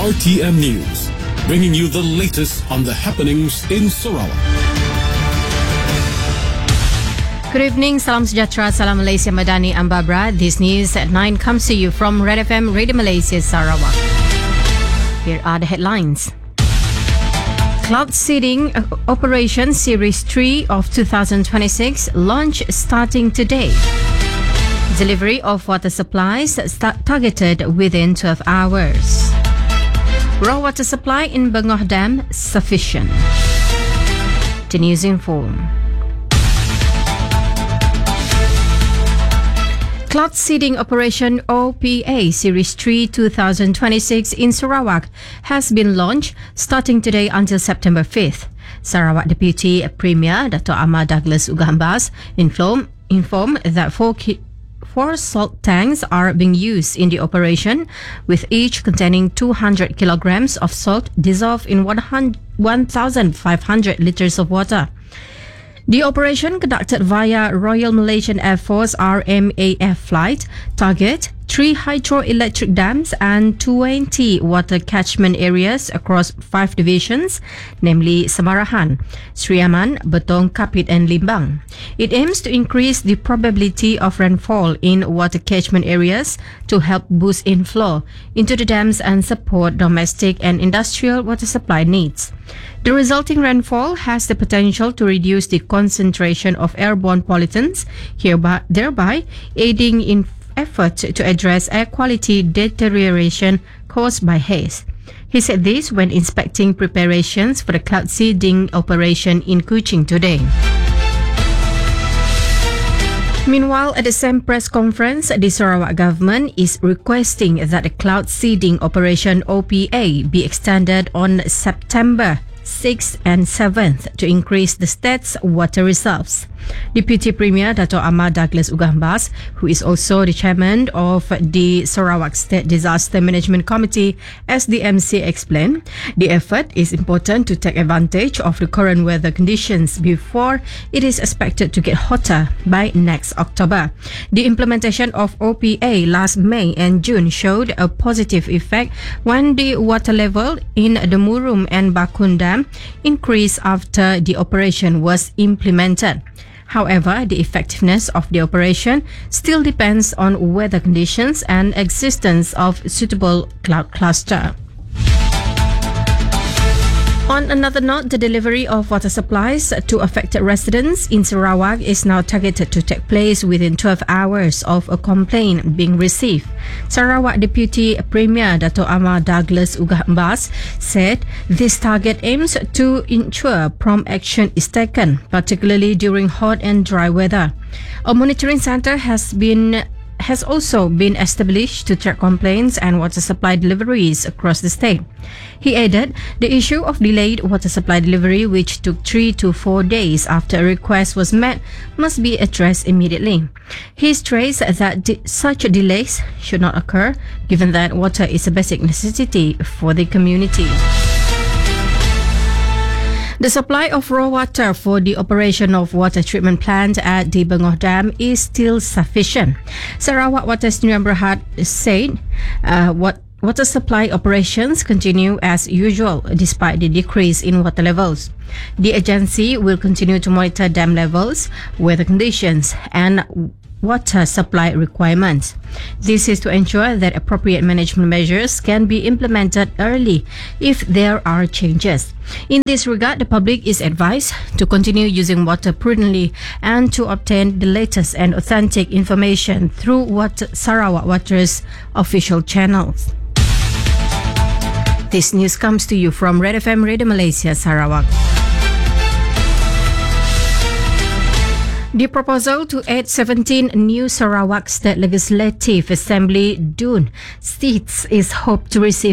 RTM News, bringing you the latest on the happenings in Sarawak. Good evening, Salam Sejahtera, Salam Malaysia Madani, I'm Barbara. This news at 9 comes to you from Red FM, Radio Malaysia, Sarawak. Here are the headlines. Cloud Seeding Operation Series 3 of 2026 launch starting today. Delivery of water supplies targeted within 12 hours. Raw water supply in Bengoh Dam sufficient. The news in full. Cloud Seeding Operation OPA Series 3 2026 in Sarawak has been launched starting today until September 5th. Sarawak Deputy Premier Dr. Ahmad Douglas Ugahambas informed that four salt tanks are being used in the operation, with each containing 200 kilograms of salt dissolved in 1,500 liters of water. The operation, conducted via Royal Malaysian Air Force RMAF flight, target 3 hydroelectric dams and 20 water catchment areas across 5 divisions, namely Samarahan, Sri Aman, Betong, Kapit and Limbang. It aims to increase the probability of rainfall in water catchment areas to help boost inflow into the dams and support domestic and industrial water supply needs. The resulting rainfall has the potential to reduce the concentration of airborne pollutants, thereby aiding in effort to address air quality deterioration caused by haze. He said this when inspecting preparations for the cloud seeding operation in Kuching today. Meanwhile, at the same press conference, the Sarawak government is requesting that the cloud seeding operation OPA be extended on September 6th and 7th to increase the state's water reserves. Deputy Premier Dr. Ahmad Douglas Ugahambas, who is also the chairman of the Sarawak State Disaster Management Committee, SDMC, explained, the effort is important to take advantage of the current weather conditions before it is expected to get hotter by next October. The implementation of OPA last May and June showed a positive effect when the water level in the Murum and Bakun Dam increased after the operation was implemented. However, the effectiveness of the operation still depends on weather conditions and existence of suitable cloud cluster. On another note, the delivery of water supplies to affected residents in Sarawak is now targeted to take place within 12 hours of a complaint being received. Sarawak Deputy Premier Dr. Ahmad Douglas Ugahambas said this target aims to ensure prompt action is taken, particularly during hot and dry weather. A monitoring center has also been established to track complaints and water supply deliveries across the state. He added, the issue of delayed water supply delivery, which took 3 to 4 days after a request was met, must be addressed immediately. He stressed that such delays should not occur, given that water is a basic necessity for the community. The supply of raw water for the operation of water treatment plant at the Bengoh Dam is still sufficient. Sarawak Water Sdn Bhd said water supply operations continue as usual despite the decrease in water levels. The agency will continue to monitor dam levels, weather conditions and water supply requirements. This is to ensure that appropriate management measures can be implemented early if there are changes. In this regard, the public is advised to continue using water prudently and to obtain the latest and authentic information through Sarawak Water's official channels. This news comes to you from Red FM Radio Malaysia, Sarawak. The proposal to add 17 new Sarawak State Legislative Assembly DUN seats is hoped to receive